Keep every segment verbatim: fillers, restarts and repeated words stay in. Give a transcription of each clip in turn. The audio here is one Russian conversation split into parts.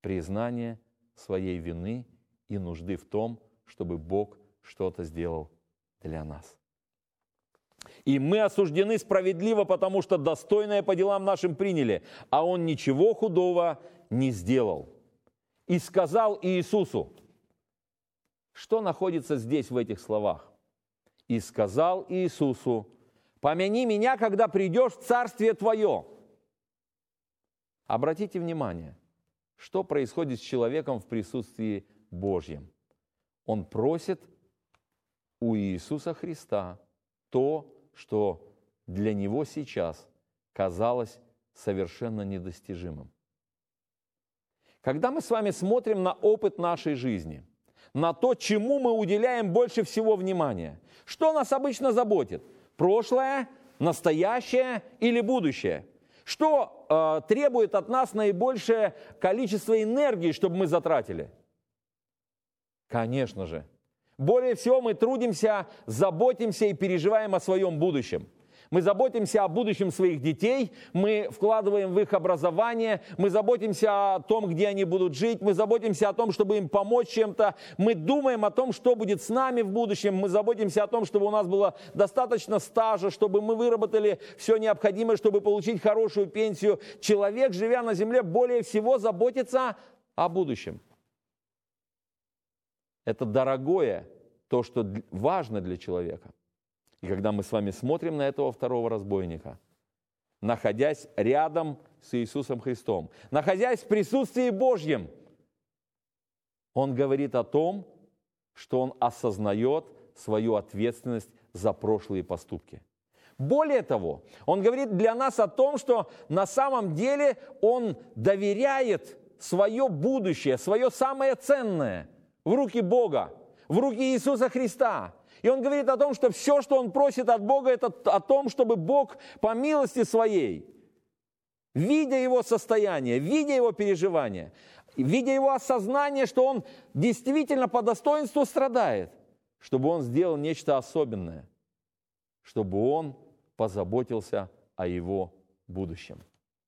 признание своей вины и нужды в том, чтобы Бог что-то сделал для нас. И мы осуждены справедливо, потому что достойное по делам нашим приняли, а Он ничего худого не сделал. И сказал Иисусу, что находится здесь в этих словах? И сказал Иисусу, помяни меня, когда придешь в Царствие Твое. Обратите внимание, что происходит с человеком в присутствии Божьем. Он просит у Иисуса Христа то, что для него сейчас казалось совершенно недостижимым. Когда мы с вами смотрим на опыт нашей жизни, на то, чему мы уделяем больше всего внимания, что нас обычно заботит? Прошлое, настоящее или будущее? Что э, требует от нас наибольшее количество энергии, чтобы мы затратили? Конечно же, более всего мы трудимся, заботимся и переживаем о своем будущем. Мы заботимся о будущем своих детей, мы вкладываем в их образование, мы заботимся о том, где они будут жить, мы заботимся о том, чтобы им помочь чем-то, мы думаем о том, что будет с нами в будущем, мы заботимся о том, чтобы у нас было достаточно стажа, чтобы мы выработали все необходимое, чтобы получить хорошую пенсию. Человек, живя на земле, более всего заботится о будущем. Это дорогое, то, что важно для человека. И когда мы с вами смотрим на этого второго разбойника, находясь рядом с Иисусом Христом, находясь в присутствии Божьем, он говорит о том, что он осознает свою ответственность за прошлые поступки. Более того, он говорит для нас о том, что на самом деле он доверяет свое будущее, свое самое ценное в руки Бога, в руки Иисуса Христа. И он говорит о том, что все, что он просит от Бога, это о том, чтобы Бог по милости своей, видя его состояние, видя его переживания, видя его осознание, что он действительно по достоинству страдает, чтобы он сделал нечто особенное, чтобы он позаботился о его будущем.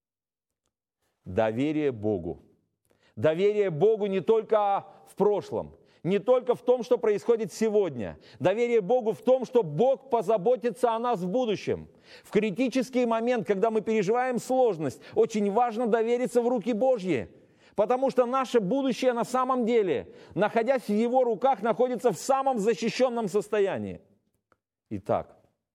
Доверие Богу. Доверие Богу не только в прошлом, не только в том, что происходит сегодня. Доверие Богу в том, что Бог позаботится о нас в будущем. В критический момент, когда мы переживаем сложность, очень важно довериться в руки Божьи. Потому что наше будущее на самом деле, находясь в Его руках, находится в самом защищенном состоянии. Итак,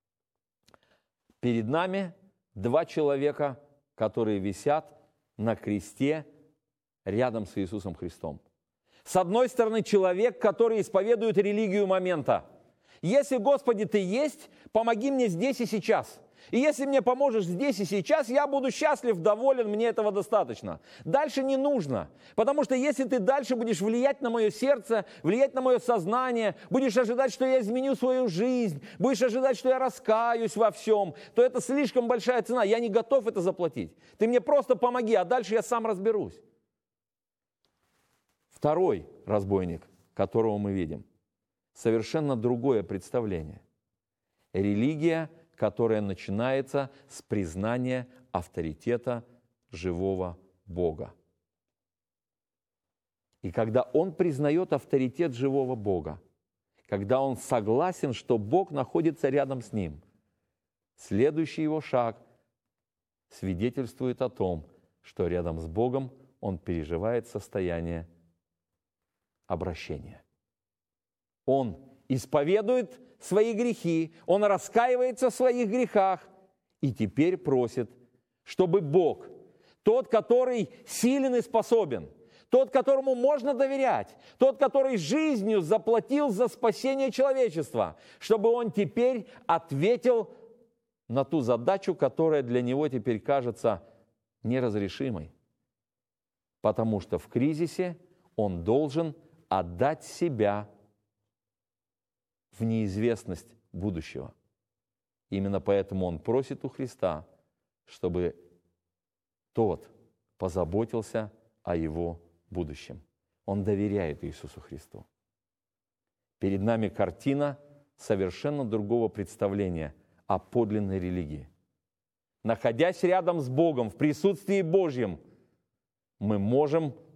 перед нами два человека, которые висят на кресте рядом с Иисусом Христом. С одной стороны, человек, который исповедует религию момента. Если, Господи, Ты есть, помоги мне здесь и сейчас. И если мне поможешь здесь и сейчас, я буду счастлив, доволен, мне этого достаточно. Дальше не нужно. Потому что если ты дальше будешь влиять на мое сердце, влиять на мое сознание, будешь ожидать, что я изменю свою жизнь, будешь ожидать, что я раскаюсь во всем, то это слишком большая цена. Я не готов это заплатить. Ты мне просто помоги, а дальше я сам разберусь. Второй разбойник, которого мы видим, совершенно другое представление. Религия, которая начинается с признания авторитета живого Бога. И когда он признает авторитет живого Бога, когда он согласен, что Бог находится рядом с ним, следующий его шаг свидетельствует о том, что рядом с Богом он переживает состояние обращения. Он исповедует свои грехи, он раскаивается в своих грехах и теперь просит, чтобы Бог, тот, который силен и способен, тот, которому можно доверять, тот, который жизнью заплатил за спасение человечества, чтобы он теперь ответил на ту задачу, которая для него теперь кажется неразрешимой. Потому что в кризисе он должен отдать себя в неизвестность будущего. Именно поэтому он просит у Христа, чтобы тот позаботился о его будущем. Он доверяет Иисусу Христу. Перед нами картина совершенно другого представления о подлинной религии. Находясь рядом с Богом, в присутствии Божьем, мы можем